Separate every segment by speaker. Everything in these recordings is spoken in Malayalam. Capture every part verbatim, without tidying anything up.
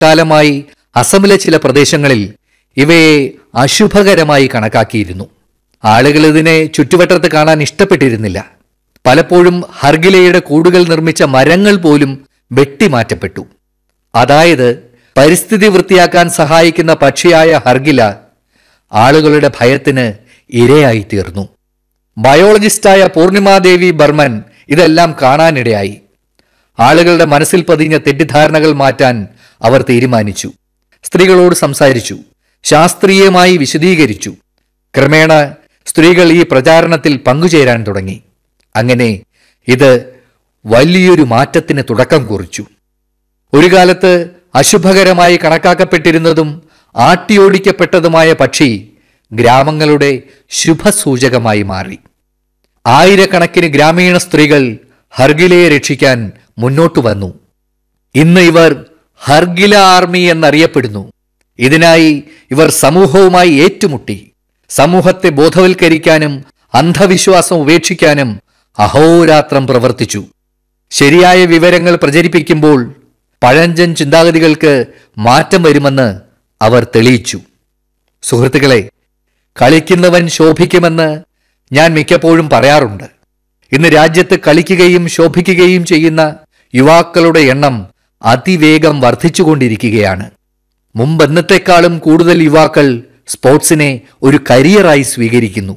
Speaker 1: കാലമായി അസമിലെ ചില പ്രദേശങ്ങളിൽ ഇവയെ അശുഭകരമായി കണക്കാക്കിയിരുന്നു. ആളുകൾ ഇതിനെ ചുറ്റുവട്ടത്ത് കാണാൻ ഇഷ്ടപ്പെട്ടിരുന്നില്ല. പലപ്പോഴും ഹർഗിലയുടെ കൂടുകൾ നിർമ്മിച്ച മരങ്ങൾ പോലും വെട്ടിമാറ്റപ്പെട്ടു. അതായത് പരിസ്ഥിതി വൃത്തിയാക്കാൻ സഹായിക്കുന്ന പക്ഷിയായ ഹർഗില ആളുകളുടെ ഭയത്തിന് ഇരയായിത്തീർന്നു. ബയോളജിസ്റ്റായ പൂർണിമാദേവി ബർമൻ ഇതെല്ലാം കാണാനിടയായി. ആളുകളുടെ മനസ്സിൽ പതിഞ്ഞ തെറ്റിദ്ധാരണകൾ മാറ്റാൻ അവർ തീരുമാനിച്ചു. സ്ത്രീകളോട് സംസാരിച്ചു, ശാസ്ത്രീയമായി വിശദീകരിച്ചു. ക്രമേണ സ്ത്രീകൾ ഈ പ്രചാരണത്തിൽ പങ്കുചേരാൻ തുടങ്ങി. അങ്ങനെ ഇത് വലിയൊരു മാറ്റത്തിന് തുടക്കം കുറിച്ചു. ഒരു കാലത്ത് അശുഭകരമായി കണക്കാക്കപ്പെട്ടിരുന്നതും ആട്ടിയോടിക്കപ്പെട്ടതുമായ പക്ഷി ഗ്രാമങ്ങളുടെ ശുഭസൂചകമായി മാറി. ആയിരക്കണക്കിന് ഗ്രാമീണ സ്ത്രീകൾ ഹർഗിലയെ രക്ഷിക്കാൻ മുന്നോട്ടു വന്നു. ഇന്ന് ഇവർ ഹർഗില ആർമി എന്നറിയപ്പെടുന്നു. ഇതിനായി ഇവർ സമൂഹവുമായി ഏറ്റുമുട്ടി. സമൂഹത്തെ ബോധവൽക്കരിക്കാനും അന്ധവിശ്വാസം ഉപേക്ഷിക്കാനും അഹോരാത്രം പ്രവർത്തിച്ചു. ശരിയായ വിവരങ്ങൾ പ്രചരിപ്പിക്കുമ്പോൾ പഴഞ്ചൻ ചിന്താഗതികൾക്ക് മാറ്റം വരുമെന്ന് അവർ തെളിയിച്ചു. സുഹൃത്തുക്കളെ, കളിക്കുന്നവൻ ശോഭിക്കുമെന്ന് ഞാൻ മിക്കപ്പോഴും പറയാറുണ്ട്. ഇന്ന് രാജ്യത്ത് കളിക്കുകയും ശോഭിക്കുകയും ചെയ്യുന്ന യുവാക്കളുടെ എണ്ണം അതിവേഗം വർദ്ധിച്ചുകൊണ്ടിരിക്കുകയാണ്. മുമ്പെന്നത്തെക്കാളും കൂടുതൽ യുവാക്കൾ സ്പോർട്സിനെ ഒരു കരിയറായി സ്വീകരിക്കുന്നു.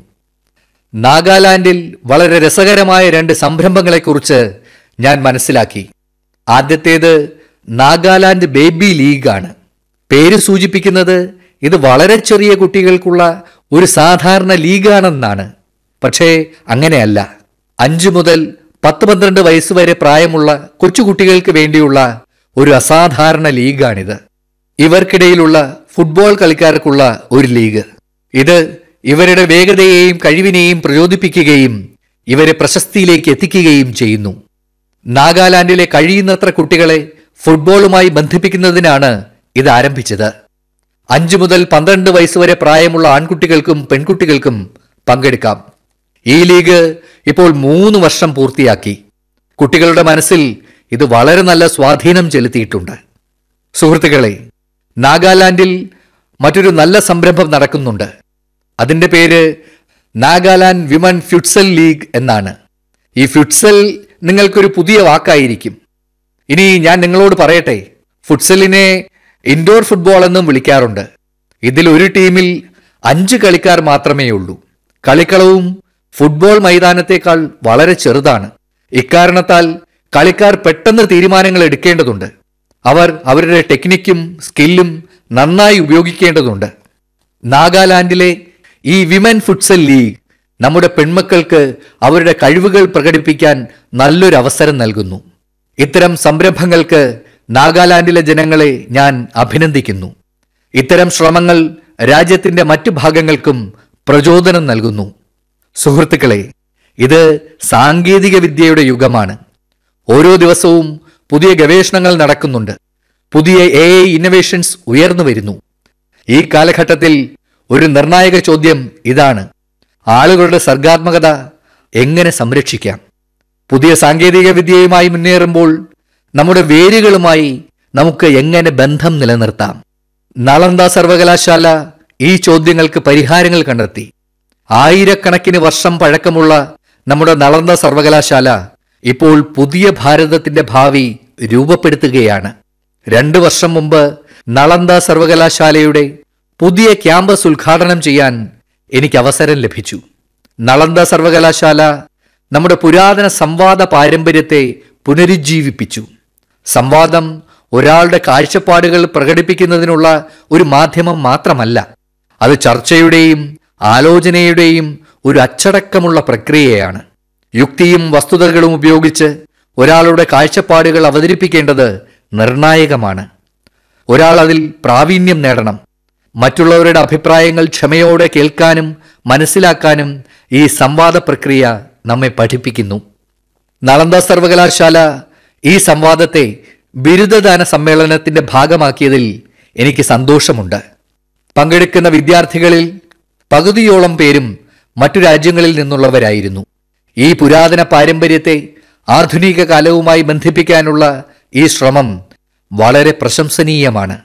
Speaker 1: നാഗാലാൻഡിൽ വളരെ രസകരമായ രണ്ട് സംരംഭങ്ങളെക്കുറിച്ച് ഞാൻ മനസ്സിലാക്കി. ആദ്യത്തേത് നാഗാലാൻഡ് ബേബി ലീഗാണ്. പേര് സൂചിപ്പിക്കുന്നത് ഇത് വളരെ ചെറിയ കുട്ടികൾക്കുള്ള ഒരു സാധാരണ ലീഗാണെന്നാണ്. പക്ഷേ അങ്ങനെയല്ല. അഞ്ചു മുതൽ പത്ത് പന്ത്രണ്ട് വയസ്സ് വരെ പ്രായമുള്ള കൊച്ചുകുട്ടികൾക്ക് വേണ്ടിയുള്ള ഒരു അസാധാരണ ലീഗാണിത്. ഇവർക്കിടയിലുള്ള ഫുട്ബോൾ കളിക്കാർക്കുള്ള ഒരു ലീഗ്. ഇത് ഇവരുടെ വേഗതയെയും കഴിവിനെയും പ്രചോദിപ്പിക്കുകയും ഇവരെ പ്രശസ്തിയിലേക്ക് എത്തിക്കുകയും ചെയ്യുന്നു. നാഗാലാൻഡിലെ കഴിയുന്നത്ര കുട്ടികളെ ഫുട്ബോളുമായി ബന്ധിപ്പിക്കുന്നതിനാണ് ഇത് ആരംഭിച്ചത്. അഞ്ചു മുതൽ പന്ത്രണ്ട് വയസ്സ് വരെ പ്രായമുള്ള ആൺകുട്ടികൾക്കും പെൺകുട്ടികൾക്കും പങ്കെടുക്കാം. ഈ ലീഗ് ഇപ്പോൾ മൂന്ന് വർഷം പൂർത്തിയാക്കി. കുട്ടികളുടെ മനസ്സിൽ ഇത് വളരെ നല്ല സ്വാധീനം ചെലുത്തിയിട്ടുണ്ട്. സുഹൃത്തുക്കളെ, നാഗാലാൻഡിൽ മറ്റൊരു നല്ല സംരംഭം നടക്കുന്നുണ്ട്. അതിൻ്റെ പേര് നാഗാലാൻഡ് വിമൻ ഫ്യൂട്സൽ ലീഗ് എന്നാണ്. ഈ ഫ്യൂട്സൽ നിങ്ങൾക്കൊരു പുതിയ വാക്കായിരിക്കും. ഇനി ഞാൻ നിങ്ങളോട് പറയട്ടെ, ഫുട്സലിനെ ഇൻഡോർ ഫുട്ബോൾ എന്നും വിളിക്കാറുണ്ട്. ഇതിൽ ഒരു ടീമിൽ അഞ്ച് കളിക്കാർ മാത്രമേ ഉള്ളൂ. കളിക്കളവും ഫുട്ബോൾ മൈതാനത്തേക്കാൾ വളരെ ചെറുതാണ്. ഇക്കാരണത്താൽ കളിക്കാർ പെട്ടെന്ന് തീരുമാനങ്ങൾ എടുക്കേണ്ടതുണ്ട്. അവർ അവരുടെ ടെക്നിക്കും സ്കില്ലും നന്നായി ഉപയോഗിക്കേണ്ടതുണ്ട്. നാഗാലാൻഡിലെ ഈ വിമൻ ഫുട്സൽ ലീഗ് നമ്മുടെ പെൺമക്കൾക്ക് അവരുടെ കഴിവുകൾ പ്രകടിപ്പിക്കാൻ നല്ലൊരു അവസരം നൽകുന്നു. ഇത്തരം സംരംഭങ്ങൾക്ക് നാഗാലാൻഡിലെ ജനങ്ങളെ ഞാൻ അഭിനന്ദിക്കുന്നു. ഇത്തരം ശ്രമങ്ങൾ രാജ്യത്തിന്റെ മറ്റു ഭാഗങ്ങൾക്കും പ്രചോദനം നൽകുന്നു. സുഹൃത്തുക്കളെ, ഇത് സാങ്കേതിക വിദ്യയുടെ യുഗമാണ്. ഓരോ ദിവസവും പുതിയ ഗവേഷണങ്ങൾ നടക്കുന്നുണ്ട്. പുതിയ എ ഐ ഇന്നൊവേഷൻസ് ഉയർന്നു വരുന്നു. ഈ കാലഘട്ടത്തിൽ ഒരു നിർണായക ചോദ്യം ഇതാണ്: ആളുകളുടെ സർഗാത്മകത എങ്ങനെ സംരക്ഷിക്കാം? പുതിയ സാങ്കേതിക വിദ്യയുമായി മുന്നേറുമ്പോൾ നമ്മുടെ വേരുകളുമായി നമുക്ക് എങ്ങനെ ബന്ധം നിലനിർത്താം? നളന്ദ സർവകലാശാല ഈ ചോദ്യങ്ങൾക്ക് പരിഹാരങ്ങൾ കണ്ടെത്തി. ആയിരക്കണക്കിന് വർഷം പഴക്കമുള്ള നമ്മുടെ നളന്ദ സർവകലാശാല ഇപ്പോൾ പുതിയ ഭാരതത്തിന്റെ ഭാവി രൂപപ്പെടുത്തുകയാണ്. രണ്ടു വർഷം മുമ്പ് നളന്ദ സർവകലാശാലയുടെ പുതിയ ക്യാമ്പസ് ഉദ്ഘാടനം ചെയ്യാൻ എനിക്ക് അവസരം ലഭിച്ചു. നളന്ദ സർവകലാശാല നമ്മുടെ പുരാതന സംവാദ പാരമ്പര്യത്തെ പുനരുജ്ജീവിപ്പിച്ചു. സംവാദം ഒരാളുടെ കാഴ്ചപ്പാടുകൾ പ്രകടിപ്പിക്കുന്നതിനുള്ള ഒരു മാധ്യമം മാത്രമല്ല, അത് ചർച്ചയുടെയും ആലോചനയുടെയും ഒരു അച്ചടക്കമുള്ള പ്രക്രിയയാണ്. യുക്തിയും വസ്തുതകളും ഉപയോഗിച്ച് ഒരാളുടെ കാഴ്ചപ്പാടുകൾ അവതരിപ്പിക്കേണ്ടത് നിർണായകമാണ്. ഒരാൾ അതിൽ പ്രാവീണ്യം നേടണം. മറ്റുള്ളവരുടെ അഭിപ്രായങ്ങൾ ക്ഷമയോടെ കേൾക്കാനും മനസ്സിലാക്കാനും ഈ സംവാദ പ്രക്രിയ നമ്മെ പഠിപ്പിക്കുന്നു. നളന്ദ സർവകലാശാല ഈ സംവാദത്തെ ബിരുദദാന സമ്മേളനത്തിന്റെ ഭാഗമാക്കിയതിൽ എനിക്ക് സന്തോഷമുണ്ട്. പങ്കെടുക്കുന്ന വിദ്യാർത്ഥികളിൽ പകുതിയോളം പേരും മറ്റു രാജ്യങ്ങളിൽ നിന്നുള്ളവരായിരുന്നു. ഈ പുരാതന പാരമ്പര്യത്തെ ആധുനിക കാലവുമായി ബന്ധിപ്പിക്കാനുള്ള ഈ ശ്രമം വളരെ പ്രശംസനീയമാണ്.